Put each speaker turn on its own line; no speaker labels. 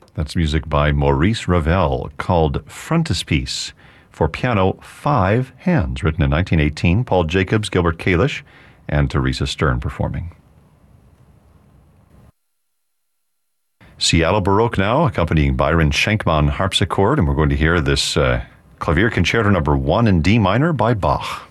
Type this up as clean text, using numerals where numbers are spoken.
That's music by Maurice Ravel called Frontispiece for piano, 5 hands, written in 1918. Paul Jacobs, Gilbert Kalish, and Teresa Stern performing. Seattle Baroque now, accompanying Byron Schenkman harpsichord, and we're going to hear this Clavier Concerto No. 1 in D minor by Bach.